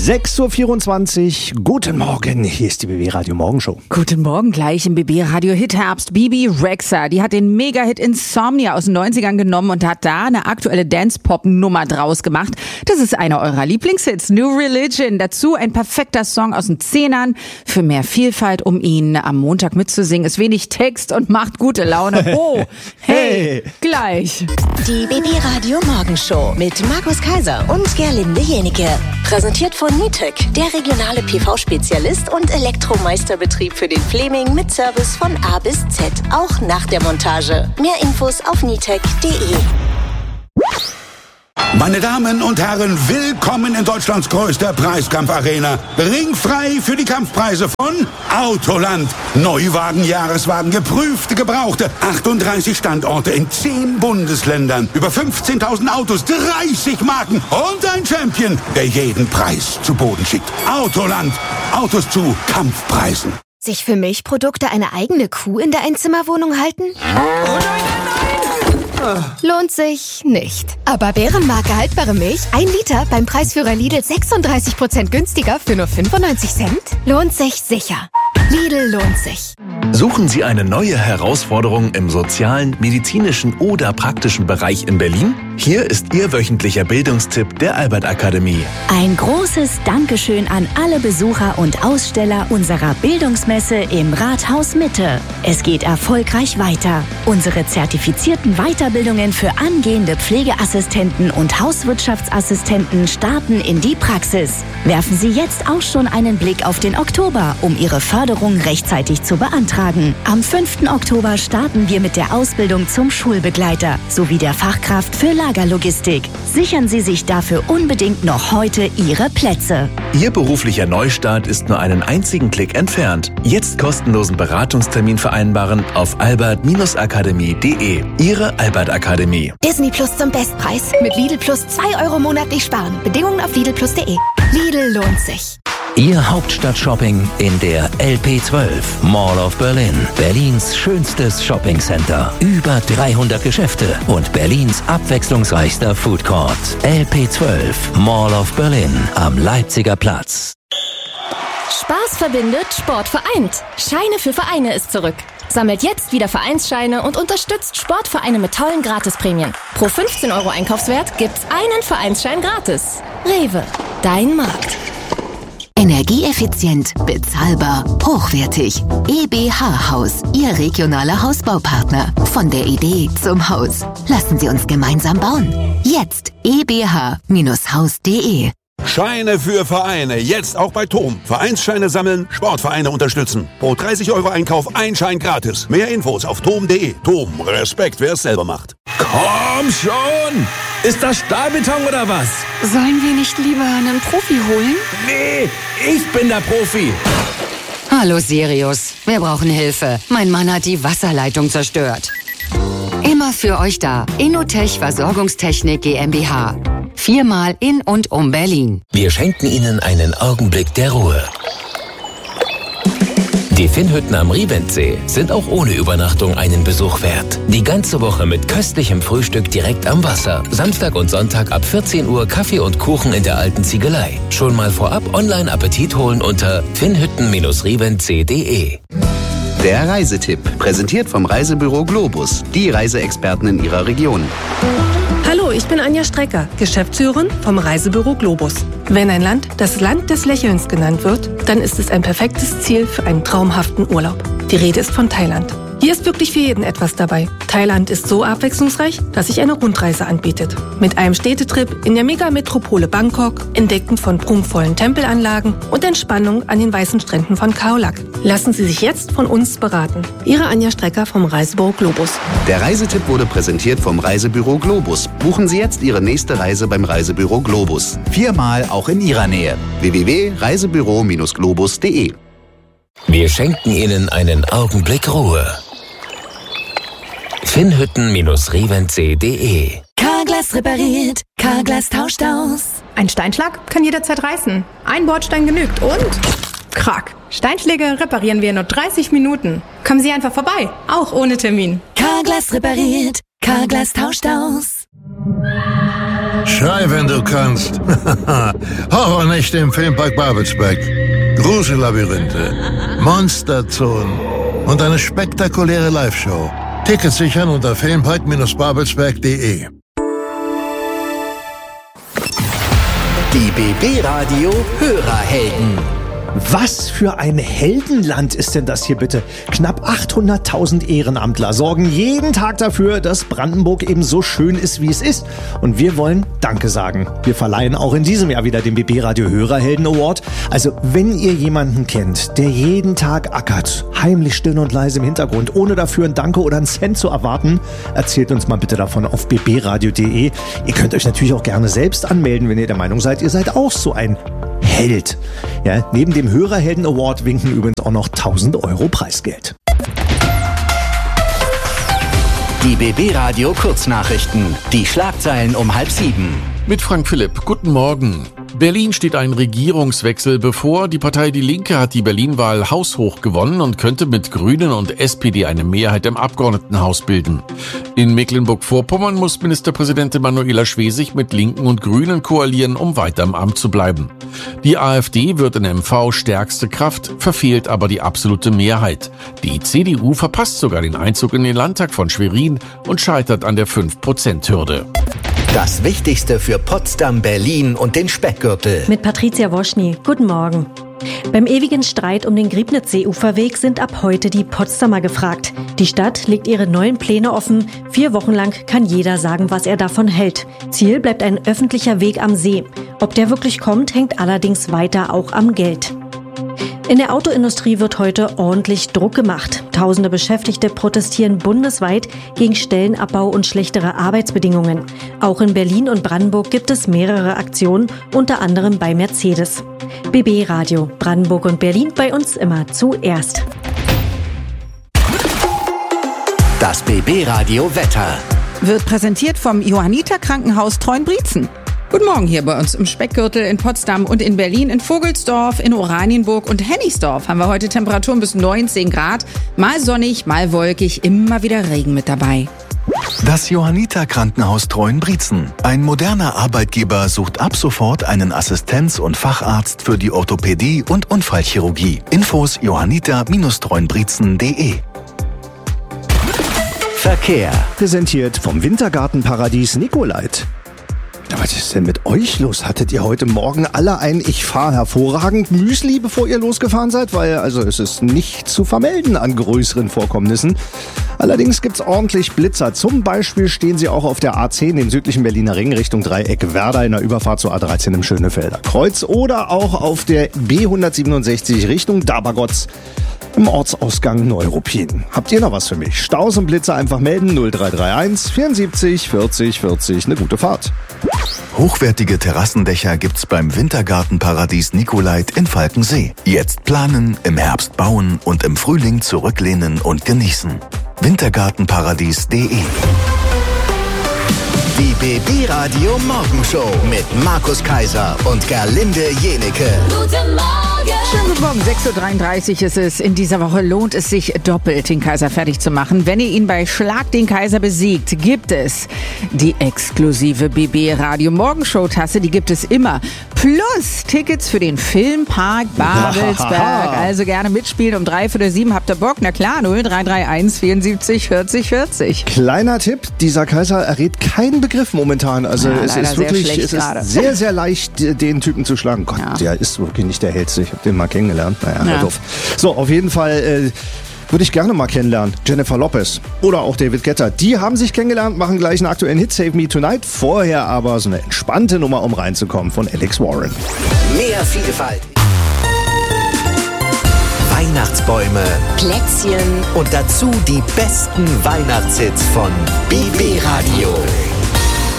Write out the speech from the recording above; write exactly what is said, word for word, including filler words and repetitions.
sechs Uhr vierundzwanzig, guten Morgen, hier ist die B B Radio Morgenshow. Guten Morgen, gleich im B B Radio Hit-Herbst. Bibi Rexha, die hat den Mega-Hit Insomnia aus den neunzigern genommen und hat da eine aktuelle Dance-Pop-Nummer draus gemacht. Das ist einer eurer Lieblingshits, New Religion. Dazu ein perfekter Song aus den Zehnern für mehr Vielfalt, um ihn am Montag mitzusingen. Ist wenig Text und macht gute Laune. Oh, hey, gleich. Die B B Radio Morgenshow mit Markus Kaiser und Gerlinde Jenike. Präsentiert von Nitec, der regionale P V-Spezialist und Elektromeisterbetrieb für den Fleming mit Service von A bis Z, auch nach der Montage. Mehr Infos auf nitec punkt de. Meine Damen und Herren, willkommen in Deutschlands größter Preiskampfarena. Ringfrei für die Kampfpreise von Autoland. Neuwagen, Jahreswagen, geprüfte, gebrauchte. achtunddreißig Standorte in zehn Bundesländern. Über fünfzehntausend Autos, dreißig Marken und ein Champion, der jeden Preis zu Boden schickt. Autoland. Autos zu Kampfpreisen. Sich für Milchprodukte eine eigene Kuh in der Einzimmerwohnung halten? Lohnt sich nicht. Aber Bärenmarke haltbare Milch, ein Liter beim Preisführer Lidl sechsunddreißig Prozent günstiger für nur fünfundneunzig Cent? Lohnt sich sicher. Lidl lohnt sich. Suchen Sie eine neue Herausforderung im sozialen, medizinischen oder praktischen Bereich in Berlin? Hier ist Ihr wöchentlicher Bildungstipp der Albert Akademie. Ein großes Dankeschön an alle Besucher und Aussteller unserer Bildungsmesse im Rathaus Mitte. Es geht erfolgreich weiter. Unsere zertifizierten Weiterbildungen für angehende Pflegeassistenten und Hauswirtschaftsassistenten starten in die Praxis. Werfen Sie jetzt auch schon einen Blick auf den Oktober, um Ihre Förderung rechtzeitig zu beantragen. Am fünften Oktober starten wir mit der Ausbildung zum Schulbegleiter sowie der Fachkraft für Lagerlogistik. Sichern Sie sich dafür unbedingt noch heute Ihre Plätze. Ihr beruflicher Neustart ist nur einen einzigen Klick entfernt. Jetzt kostenlosen Beratungstermin vereinbaren auf albert akademie punkt de. Ihre Albert Akademie. Disney Plus zum Bestpreis. Mit Lidl Plus zwei Euro monatlich sparen. Bedingungen auf lidl plus punkt de. Lidl lohnt sich. Ihr Hauptstadt-Shopping in der L P zwölf, Mall of Berlin. Berlins schönstes Shoppingcenter. Über dreihundert Geschäfte und Berlins abwechslungsreichster Food Court. L P zwölf, Mall of Berlin am Leipziger Platz. Spaß verbindet, Sport vereint. Scheine für Vereine ist zurück. Sammelt jetzt wieder Vereinsscheine und unterstützt Sportvereine mit tollen Gratisprämien. Pro fünfzehn Euro Einkaufswert gibt's einen Vereinsschein gratis. Rewe, dein Markt. Energieeffizient, bezahlbar, hochwertig. E B H Haus, Ihr regionaler Hausbaupartner. Von der Idee zum Haus. Lassen Sie uns gemeinsam bauen. Jetzt e b h Haus punkt de. Scheine für Vereine, jetzt auch bei T O M. Vereinsscheine sammeln, Sportvereine unterstützen. Pro dreißig Euro Einkauf ein Schein gratis. Mehr Infos auf tom punkt de. T O M, Respekt, wer es selber macht. Komm schon! Ist das Stahlbeton oder was? Sollen wir nicht lieber einen Profi holen? Nee, ich bin der Profi. Hallo Sirius, wir brauchen Hilfe. Mein Mann hat die Wasserleitung zerstört. Immer für euch da. Innotech Versorgungstechnik GmbH. Viermal in und um Berlin. Wir schenken Ihnen einen Augenblick der Ruhe. Die Finnhütten am Riventsee sind auch ohne Übernachtung einen Besuch wert. Die ganze Woche mit köstlichem Frühstück direkt am Wasser. Samstag und Sonntag ab vierzehn Uhr Kaffee und Kuchen in der alten Ziegelei. Schon mal vorab online Appetit holen unter finnhütten riventsee punkt de. Der Reisetipp, präsentiert vom Reisebüro Globus, die Reiseexperten in Ihrer Region. Hallo, ich bin Anja Strecker, Geschäftsführerin vom Reisebüro Globus. Wenn ein Land das Land des Lächelns genannt wird, dann ist es ein perfektes Ziel für einen traumhaften Urlaub. Die Rede ist von Thailand. Hier ist wirklich für jeden etwas dabei. Thailand ist so abwechslungsreich, dass sich eine Rundreise anbietet. Mit einem Städtetrip in der Megametropole Bangkok, Entdecken von prunkvollen Tempelanlagen und Entspannung an den weißen Stränden von Khao Lak. Lassen Sie sich jetzt von uns beraten. Ihre Anja Strecker vom Reisebüro Globus. Der Reisetipp wurde präsentiert vom Reisebüro Globus. Buchen Sie jetzt Ihre nächste Reise beim Reisebüro Globus. Viermal auch in Ihrer Nähe. w w w punkt reisebüro globus punkt de. Wir schenken Ihnen einen Augenblick Ruhe. finnhütten riventsee punkt de. Carglass repariert, Carglass tauscht aus. Ein Steinschlag kann jederzeit reißen. Ein Bordstein genügt und... Krack. Steinschläge reparieren wir in nur dreißig Minuten. Kommen Sie einfach vorbei, auch ohne Termin. Carglass repariert, Carglass tauscht aus. Schrei, wenn du kannst. Horrornächte im Filmpark Babelsberg. Grusellabyrinthe, Monsterzonen und eine spektakuläre Live-Show. Tickets sichern unter filmpark babelsberg punkt de. Die B B-Radio Hörerhelden. Was für ein Heldenland ist denn das hier bitte? Knapp achthunderttausend Ehrenamtler sorgen jeden Tag dafür, dass Brandenburg eben so schön ist, wie es ist. Und wir wollen Danke sagen. Wir verleihen auch in diesem Jahr wieder den B B-Radio Hörerhelden Award. Also wenn ihr jemanden kennt, der jeden Tag ackert, heimlich still und leise im Hintergrund, ohne dafür ein Danke oder einen Cent zu erwarten, erzählt uns mal bitte davon auf b b radio punkt de. Ihr könnt euch natürlich auch gerne selbst anmelden, wenn ihr der Meinung seid, ihr seid auch so ein Held. Ja, neben dem Hörerhelden Award winken übrigens auch noch tausend Euro Preisgeld. Die B B-Radio Kurznachrichten. Die Schlagzeilen um halb sieben. Mit Frank Philipp. Guten Morgen. Berlin steht ein Regierungswechsel bevor. Die Partei Die Linke hat die Berlin-Wahl haushoch gewonnen und könnte mit Grünen und S P D eine Mehrheit im Abgeordnetenhaus bilden. In Mecklenburg-Vorpommern muss Ministerpräsidentin Manuela Schwesig mit Linken und Grünen koalieren, um weiter im Amt zu bleiben. Die AfD wird in M V stärkste Kraft, verfehlt aber die absolute Mehrheit. Die C D U verpasst sogar den Einzug in den Landtag von Schwerin und scheitert an der fünf Prozent Hürde. Das Wichtigste für Potsdam, Berlin und den Speckgürtel. Mit Patricia Woschny. Guten Morgen. Beim ewigen Streit um den Griebnitzsee-Uferweg sind ab heute die Potsdamer gefragt. Die Stadt legt ihre neuen Pläne offen. Vier Wochen lang kann jeder sagen, was er davon hält. Ziel bleibt ein öffentlicher Weg am See. Ob der wirklich kommt, hängt allerdings weiter auch am Geld. In der Autoindustrie wird heute ordentlich Druck gemacht. Tausende Beschäftigte protestieren bundesweit gegen Stellenabbau und schlechtere Arbeitsbedingungen. Auch in Berlin und Brandenburg gibt es mehrere Aktionen, unter anderem bei Mercedes. B B-Radio, Brandenburg und Berlin, bei uns immer zuerst. Das B B-Radio Wetter. Wird präsentiert vom Johanniter Krankenhaus Treuenbrietzen. Guten Morgen hier bei uns im Speckgürtel in Potsdam und in Berlin, in Vogelsdorf, in Oranienburg und Hennigsdorf haben wir heute Temperaturen bis neunzehn Grad. Mal sonnig, mal wolkig, immer wieder Regen mit dabei. Das Johanniter Krankenhaus Treuenbrietzen. Ein moderner Arbeitgeber sucht ab sofort einen Assistenz- und Facharzt für die Orthopädie und Unfallchirurgie. Infos johanniter Treuenbrietzen punkt de. Verkehr. Präsentiert vom Wintergartenparadies Nicolait. Was ist denn mit euch los? Hattet ihr heute Morgen alle ein Ich fahre hervorragend Müsli, bevor ihr losgefahren seid? Weil also es ist nicht zu vermelden an größeren Vorkommnissen. Allerdings gibt's ordentlich Blitzer. Zum Beispiel stehen sie auch auf der A zehn im südlichen Berliner Ring Richtung Dreieck Werder in der Überfahrt zur A dreizehn im Schönefelder Kreuz oder auch auf der B hundertsiebenundsechzig Richtung Dabergotz im Ortsausgang Neuruppin. Habt ihr noch was für mich? Staus und Blitzer einfach melden null drei drei eins vierundsiebzig vierzig vierzig. Eine gute Fahrt. Hochwertige Terrassendächer gibt's beim Wintergartenparadies Nicolait in Falkensee. Jetzt planen, im Herbst bauen und im Frühling zurücklehnen und genießen. wintergartenparadies punkt de. Die B B-Radio Morgenshow mit Markus Kaiser und Gerlinde Jenike. Guten Morgen! Schönen guten Morgen, sechs Uhr dreiunddreißig ist es. In dieser Woche lohnt es sich doppelt, den Kaiser fertig zu machen. Wenn ihr ihn bei Schlag den Kaiser besiegt, gibt es die exklusive B B-Radio Morgenshow-Tasse, die gibt es immer. Plus Tickets für den Filmpark Babelsberg. Also gerne mitspielen um drei Viertel sieben. Habt ihr Bock? Na klar, null drei drei eins vierundsiebzig vierzig vierzig. Kleiner Tipp, dieser Kaiser errät keinen Begriff momentan. Also ja, es ist wirklich es ist sehr, sehr leicht, den Typen zu schlagen. Gott, ja. Der ist wirklich nicht der Hellste. Ich habe den mal kennengelernt. Naja, ja. doof. So, auf jeden Fall äh, würde ich gerne mal kennenlernen. Jennifer Lopez oder auch David Guetta. Die haben sich kennengelernt, machen gleich einen aktuellen Hit, Save Me Tonight. Vorher aber so eine entspannte Nummer, um reinzukommen, von Alex Warren. Mehr Vielfalt. Weihnachtsbäume, Plätzchen und dazu die besten Weihnachtshits von B B-Radio.